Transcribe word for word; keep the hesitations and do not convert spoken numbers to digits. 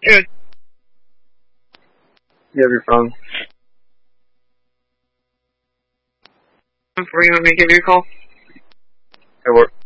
Good. You have your phone. Were you want me to give you a call? It works.